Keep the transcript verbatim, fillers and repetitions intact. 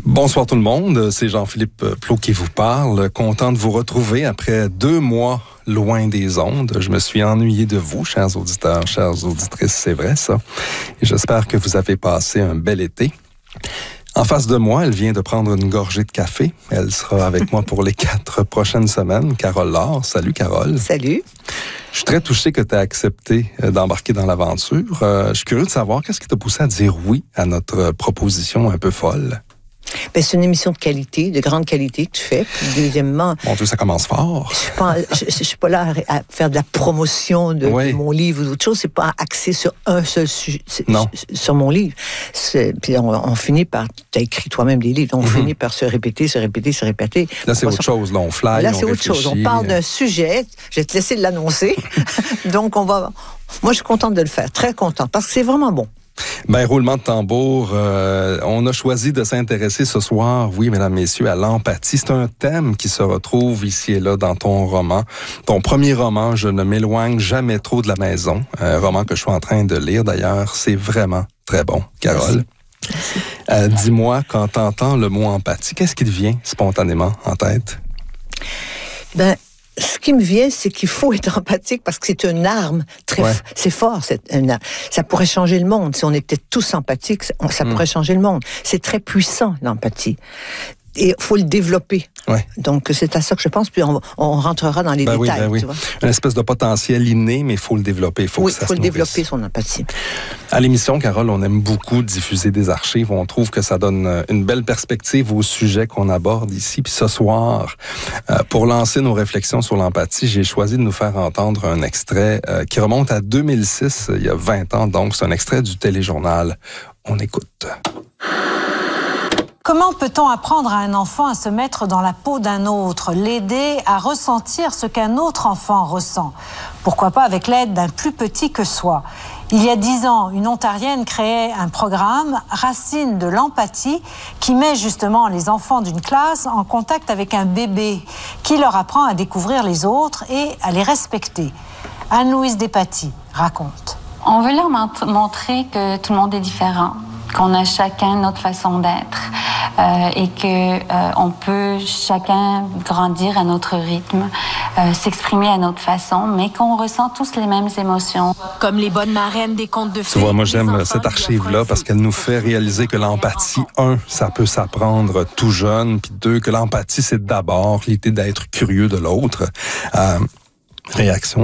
Bonsoir tout le monde, c'est Jean-Philippe Plot qui vous parle. Content de vous retrouver après deux mois loin des ondes. Je me suis ennuyé de vous, chers auditeurs, chères auditrices, c'est vrai ça. Et j'espère que vous avez passé un bel été. En face de moi, elle vient de prendre une gorgée de café. Elle sera avec moi pour les quatre prochaines semaines. Carole Laure. Salut, Carole. Salut. Je suis très touché que tu aies accepté d'embarquer dans l'aventure. Euh, je suis curieux de savoir qu'est-ce qui t'a poussé à dire oui à notre proposition un peu folle. Ben, c'est une émission de qualité, de grande qualité que tu fais. Puis, deuxièmement... Mon Dieu, ça commence fort. Je suis pas, je, je suis pas là à, à faire de la promotion de, oui. de mon livre ou d'autre chose. C'est pas axé sur un seul sujet, non. sur mon livre. C'est, puis on, on finit par... Tu as écrit toi-même des livres. On mm-hmm. finit par se répéter, se répéter, se répéter. Là, c'est autre chose. Là, on fly, Là, on c'est réfléchit. autre chose. On parle d'un sujet. Je vais te laisser l'annoncer. Donc, on va... Moi, je suis contente de le faire. Très contente. Parce que c'est vraiment bon. Ben, roulement de tambour, euh, on a choisi de s'intéresser ce soir, oui, mesdames, messieurs, à l'empathie. C'est un thème qui se retrouve ici et là dans ton roman. Ton premier roman, Je ne m'éloigne jamais trop de la maison, un roman que je suis en train de lire d'ailleurs. C'est vraiment très bon, Carole. Merci. Merci. Euh, dis-moi, quand tu entends le mot empathie, qu'est-ce qui te vient spontanément en tête? Ben, ce qui me vient, c'est qu'il faut être empathique parce que c'est une arme très, ouais. c'est fort, c'est une arme. Ça pourrait changer le monde. Si on était tous empathiques, ça mmh. pourrait changer le monde. C'est très puissant, l'empathie. Et il faut le développer. Ouais. Donc, c'est à ça que je pense, puis on, on rentrera dans les ben détails. Oui, ben oui. Tu vois? Une espèce de potentiel inné, mais il faut le développer. Il faut oui, que ça faut se le développer, nourrisse. son empathie. À l'émission, Carole, on aime beaucoup diffuser des archives. On trouve que ça donne une belle perspective au sujet qu'on aborde ici. Puis ce soir, euh, pour lancer nos réflexions sur l'empathie, j'ai choisi de nous faire entendre un extrait euh, qui remonte à deux mille six, il y a vingt ans. Donc, c'est un extrait du téléjournal. On écoute. Comment peut-on apprendre à un enfant à se mettre dans la peau d'un autre, l'aider à ressentir ce qu'un autre enfant ressent? Pourquoi pas avec l'aide d'un plus petit que soi? Il y a dix ans, une Ontarienne créait un programme, Racines de l'empathie, qui met justement les enfants d'une classe en contact avec un bébé, qui leur apprend à découvrir les autres et à les respecter. Anne-Louise Despatie raconte. On veut leur montrer que tout le monde est différent, qu'on a chacun notre façon d'être. Euh, et que euh, on peut chacun grandir à notre rythme, euh, s'exprimer à notre façon, mais qu'on ressent tous les mêmes émotions. Comme les bonnes marraines des contes de fées. Tu vois, moi j'aime cette archive-là parce qu'elle nous fait réaliser que l'empathie, un, ça peut s'apprendre tout jeune, puis deux, que l'empathie, c'est d'abord l'idée d'être curieux de l'autre. Euh, réaction